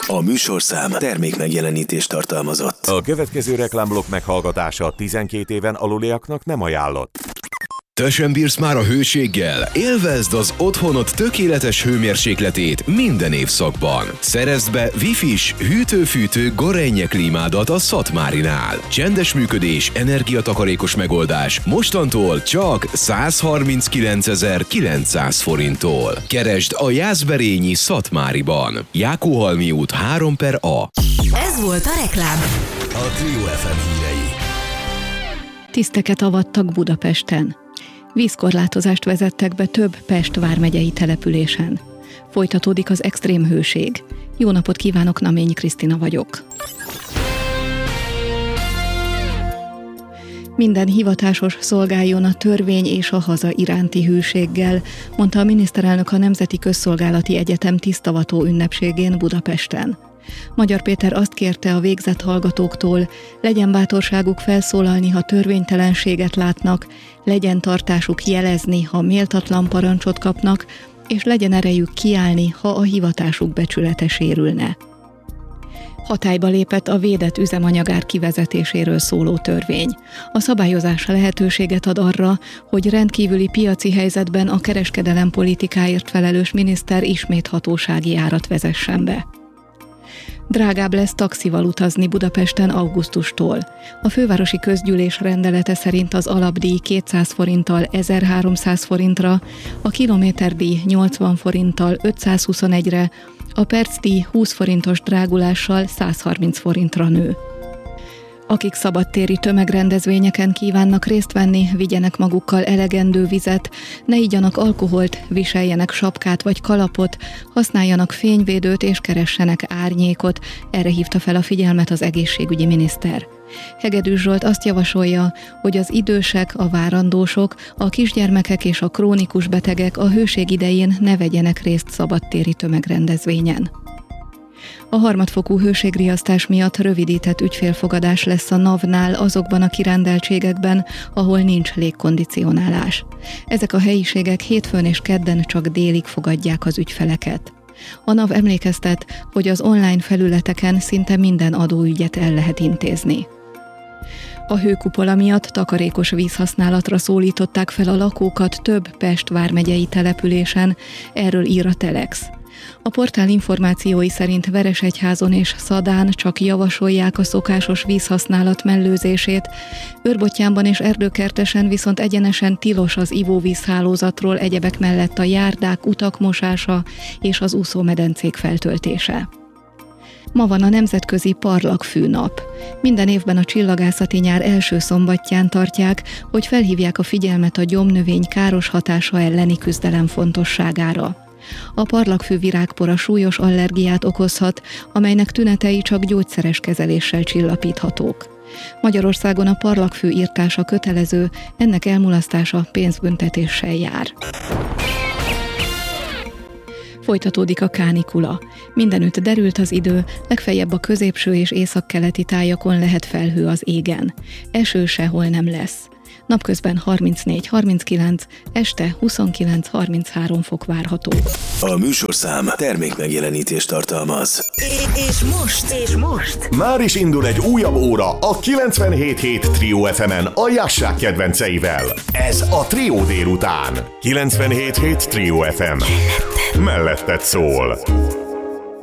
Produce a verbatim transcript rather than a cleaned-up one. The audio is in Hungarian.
A műsorszám termék megjelenítést tartalmazott. A következő reklámblokk meghallgatása tizenkét éven aluliaknak nem ajánlott. Te sem bírsz már a hőséggel? Élvezd az otthonod tökéletes hőmérsékletét minden évszakban. Szerezd be Wi-Fi-s, hűtő-fűtő Gorenje klímádat a Szatmárinál. Csendes működés, energiatakarékos megoldás mostantól csak százharminckilencezer-kilencszáz forinttól. Keresd a Jászberényi Szatmáriban. Jákóhalmi út három per A. Ez volt a reklám. A Trio ef em hírei. Tiszteket avattak Budapesten. Vízkorlátozást vezettek be több Pest vármegyei településen. Folytatódik az extrém hőség. Jó napot kívánok, Naményi Krisztina vagyok. Minden hivatásos szolgáljon a törvény és a haza iránti hűséggel, mondta a miniszterelnök a Nemzeti Közszolgálati Egyetem tisztavató ünnepségén Budapesten. Magyar Péter azt kérte a végzett hallgatóktól, legyen bátorságuk felszólalni, ha törvénytelenséget látnak, legyen tartásuk jelezni, ha méltatlan parancsot kapnak, és legyen erejük kiállni, ha a hivatásuk becsülete sérülne. Hatályba lépett a védett üzemanyagár kivezetéséről szóló törvény. A szabályozás lehetőséget ad arra, hogy rendkívüli piaci helyzetben a kereskedelem politikáért felelős miniszter ismét hatósági árat vezessen be. Drágább lesz taxival utazni Budapesten augusztustól. A fővárosi közgyűlés rendelete szerint az alapdíj kétszáz forinttal ezerháromszáz forintra, a kilométerdíj nyolcvan forinttal ötszázhuszonegyre, a percdíj húsz forintos drágulással száz harminc forintra nő. Akik szabadtéri tömegrendezvényeken kívánnak részt venni, vigyenek magukkal elegendő vizet, ne igyanak alkoholt, viseljenek sapkát vagy kalapot, használjanak fényvédőt és keressenek árnyékot, erre hívta fel a figyelmet az egészségügyi miniszter. Hegedűs Zsolt azt javasolja, hogy az idősek, a várandósok, a kisgyermekek és a krónikus betegek a hőség idején ne vegyenek részt szabadtéri tömegrendezvényen. A harmadfokú hőségriasztás miatt rövidített ügyfélfogadás lesz a NAV-nál azokban a kirendeltségekben, ahol nincs légkondicionálás. Ezek a helyiségek hétfőn és kedden csak délig fogadják az ügyfeleket. A NAV emlékeztet, hogy az online felületeken szinte minden adóügyet el lehet intézni. A hőkupola miatt takarékos vízhasználatra szólították fel a lakókat több Pest vármegyei településen, erről ír a Telex. A portál információi szerint Veresegyházon és Szadán csak javasolják a szokásos vízhasználat mellőzését, Őrbottyánban és Erdőkertesen viszont egyenesen tilos az ivóvízhálózatról egyebek mellett a járdák, utak mosása és az úszómedencék feltöltése. Ma van a Nemzetközi Parlagfű nap. Minden évben a csillagászati nyár első szombatján tartják, hogy felhívják a figyelmet a gyomnövény káros hatása elleni küzdelem fontosságára. A parlagfű virágpora súlyos allergiát okozhat, amelynek tünetei csak gyógyszeres kezeléssel csillapíthatók. Magyarországon a parlagfű irtása kötelező, ennek elmulasztása pénzbüntetéssel jár. Folytatódik a kánikula. Mindenütt derült az idő, legfeljebb a középső és északkeleti tájakon lehet felhő az égen. Eső sehol nem lesz. Napközben harmincnégy harminckilenc, este huszonkilenc harminchárom fok várható. A műsorszám termék megjelenítést tartalmaz. És most, és most. Már is indul egy újabb óra a kilencvenhét hét Trio ef emen a Jassák kedvenceivel. Ez a Trio délután. kilencvenhét hét Trio ef em. Melletted, Melletted szól.